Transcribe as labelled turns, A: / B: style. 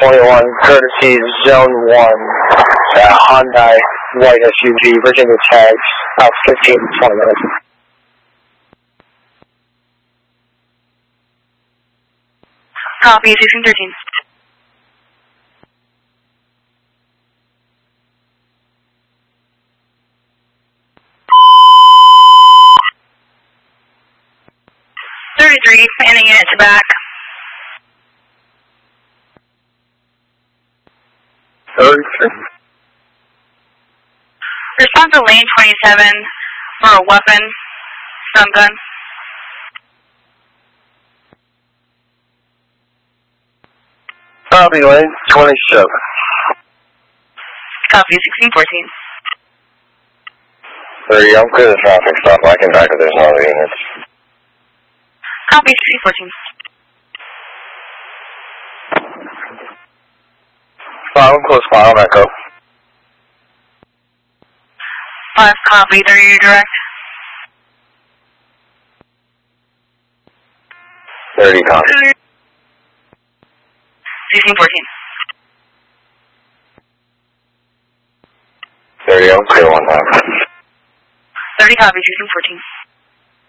A: 21, courtesy Zone 1, Hyundai white SUV, Virginia tags, 15 to 20 minutes.
B: Copy, 1613. Fanning it to back.
A: 33.
B: Respond to lane 27 for a weapon, stun gun.
A: Copy, lane 27.
B: Copy, 1614.
A: 30, I'm clear the traffic stop. I can back if there's no other units.
B: Copy, 1614.
A: 5, I'm close, 5, I'll back up.
B: 5, copy, 30 direct.
A: 30, copy.
B: 1614.
A: 30, I'm clear one time.
B: 30, copy, 1614.